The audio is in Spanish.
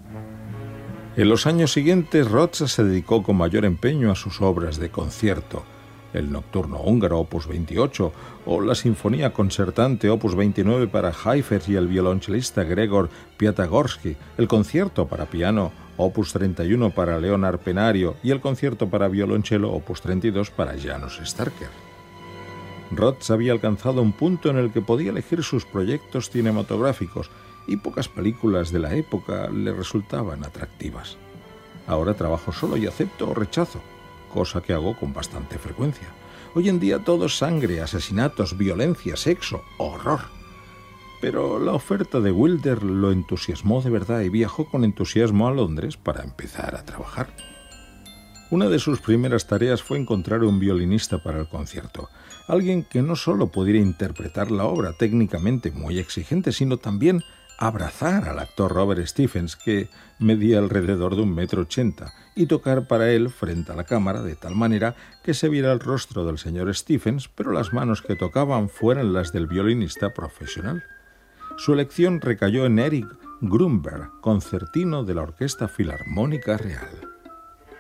En los años siguientes, Rózsa se dedicó con mayor empeño a sus obras de concierto, el Nocturno húngaro opus 28 o la Sinfonía concertante opus 29 para Heifetz y el violonchelista Gregor Piatigorsky, el concierto para piano opus 31 para Leonard Penario y el concierto para violonchelo opus 32 para János Starker. Rózsa había alcanzado un punto en el que podía elegir sus proyectos cinematográficos y pocas películas de la época le resultaban atractivas. Ahora trabajo solo y acepto o rechazo, cosa que hago con bastante frecuencia. Hoy en día todo es sangre, asesinatos, violencia, sexo, horror. Pero la oferta de Wilder lo entusiasmó de verdad y viajó con entusiasmo a Londres para empezar a trabajar. Una de sus primeras tareas fue encontrar un violinista para el concierto, alguien que no solo pudiera interpretar la obra técnicamente muy exigente, sino también abrazar al actor Robert Stephens, que medía alrededor de 1,80 m, y tocar para él frente a la cámara de tal manera que se viera el rostro del señor Stephens, pero las manos que tocaban fueran las del violinista profesional. Su elección recayó en Erich Grünberg, concertino de la Orquesta Filarmónica Real.